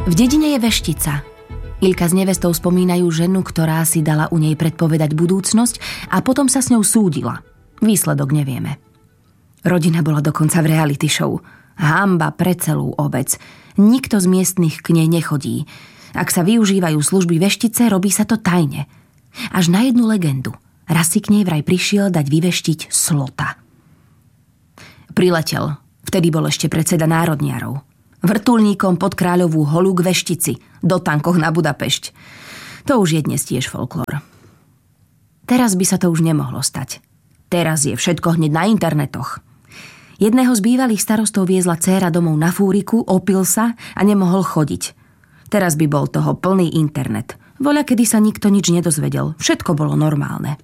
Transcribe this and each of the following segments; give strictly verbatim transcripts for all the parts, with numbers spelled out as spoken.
V dedine je veštica. Ilka s nevestou spomínajú ženu, ktorá si dala u nej predpovedať budúcnosť a potom sa s ňou súdila. Výsledok nevieme. Rodina bola dokonca v reality show. Hanba pre celú obec. Nikto z miestnych k nej nechodí. Ak sa využívajú služby veštice, robí sa to tajne. Až na jednu legendu. Raz si k nej vraj prišiel dať vyveštiť slota. Priletel. Vtedy bol ešte predseda národniarov. Vrtuľníkom pod Kráľovú holu k veštici. Do tankoch na Budapešť. To už je dnes tiež folklór. Teraz by sa to už nemohlo stať. Teraz je všetko hneď na internetoch. Jedného z bývalých starostov viezla dcéra domov na fúriku, opil sa a nemohol chodiť. Teraz by bol toho plný internet. Voľa, kedy sa nikto nič nedozvedel. Všetko bolo normálne.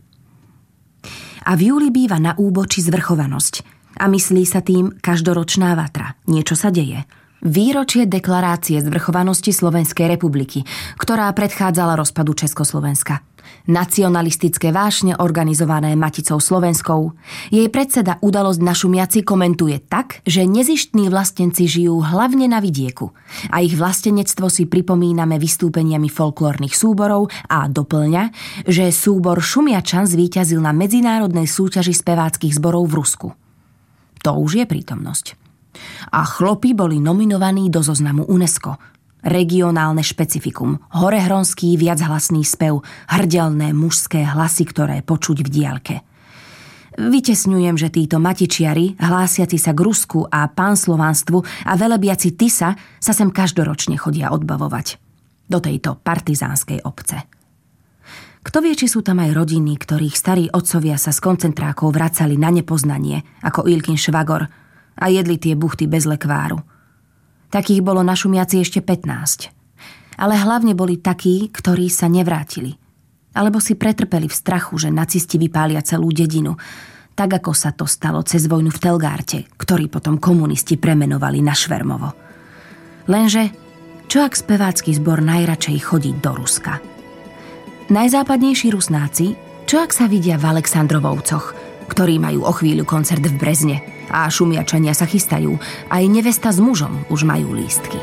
A v júli býva na úboči zvrchovanosť. A myslí sa tým každoročná vatra. Niečo sa deje. Výročie deklarácie zvrchovanosti Slovenskej republiky, ktorá predchádzala rozpadu Československa. Nacionalistické vášne organizované Maticou Slovenskou. Jej predseda Udalosť na Šumiaci komentuje tak, že nezištní vlastenci žijú hlavne na vidieku a ich vlastenectvo si pripomíname vystúpeniami folklórnych súborov a doplňa, že súbor Šumiačan zvíťazil na medzinárodnej súťaži speváckych zborov v Rusku. To už je prítomnosť. A chlopy boli nominovaní do zoznamu UNESCO. Regionálne špecifikum, horehronský viachlasný spev, hrdelné mužské hlasy, ktoré počuť v diaľke. Vytesňujem, že títo matičiari, hlásiaci sa k Rusku a pánslovanstvu a velebiaci Tisa sa sem každoročne chodia odbavovať. Do tejto partizánskej obce. Kto vie, či sú tam aj rodiny, ktorých starí otcovia sa z koncentrákov vracali na nepoznanie, ako Ilkin švagor, a jedli tie buchty bez lekváru. Takých bolo na Šumiaci ešte pätnásť. Ale hlavne boli takí, ktorí sa nevrátili. Alebo si pretrpeli v strachu, že nacisti vypália celú dedinu, tak ako sa to stalo cez vojnu v Telgárte, ktorý potom komunisti premenovali na Švermovo. Lenže, čo ak spevácky zbor najradšej chodí do Ruska? Najzápadnejší Rusnáci, čo ak sa vidia v Aleksandrovovcoch, ktorí majú o chvíľu koncert v Brezne a Šumiačania sa chystajú, aj nevesta s mužom už majú lístky.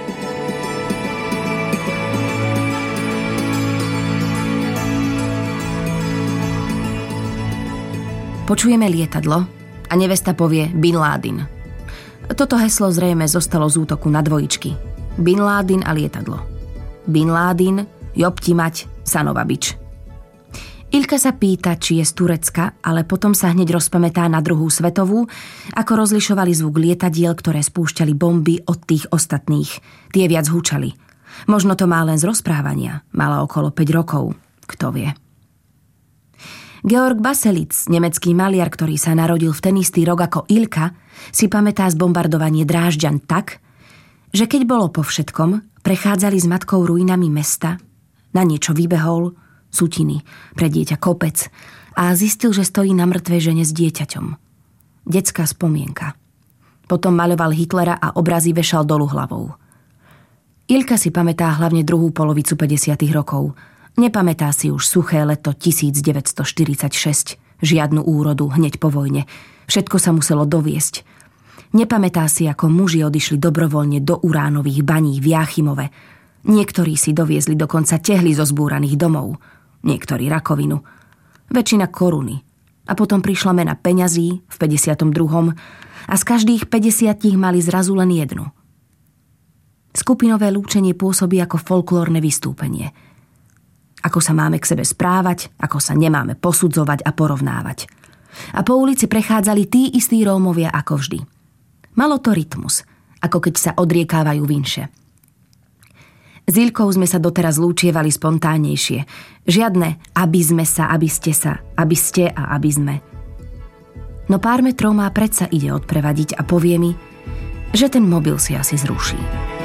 Počujeme lietadlo a nevesta povie Bin Laden. Toto heslo zrejme zostalo z útoku na dvojičky. Bin Laden a lietadlo. Bin Laden, jobti mať, Sanova bič. Ilka sa pýta, či je z Turecka, ale potom sa hneď rozpamätá na druhú svetovú, ako rozlišovali zvuk lietadiel, ktoré spúšťali bomby od tých ostatných. Tie viac húčali. Možno to má len z rozprávania. Mala okolo päť rokov. Kto vie. Georg Baselitz, nemecký maliar, ktorý sa narodil v ten istý rok ako Ilka, si pamätá zbombardovanie Drážďan tak, že keď bolo po všetkom, prechádzali s matkou ruinami mesta, na niečo vybehol, sutiny, pre dieťa kopec a zistil, že stojí na mŕtvej žene s dieťaťom. Detská spomienka. Potom maľoval Hitlera a obrazy vešal dolu hlavou. Ilka si pamätá hlavne druhú polovicu päťdesiatych rokov. Nepamätá si už suché leto devätnásťstoštyridsaťšesť, žiadnu úrodu hneď po vojne. Všetko sa muselo doviesť. Nepamätá si, ako muži odišli dobrovoľne do uránových baní v Jáchymove. Niektorí si doviezli dokonca tehly zo zbúraných domov. Niektorí rakovinu. Väčšina koruny. A potom prišla mena peňazí v päťdesiatom druhom a z každých päťdesiatich mali zrazu len jednu. Skupinové lúčenie pôsobí ako folklórne vystúpenie. Ako sa máme k sebe správať, ako sa nemáme posudzovať a porovnávať. A po ulici prechádzali tí istí Rómovia ako vždy. Malo to rytmus, ako keď sa odriekávajú vinše. S Ilkou sme sa doteraz lúčievali spontánnejšie. Žiadne aby sme sa, aby ste sa, aby ste a aby sme. No pár metrov má predsa ide odprevadiť a povie mi, že ten mobil si asi zruší.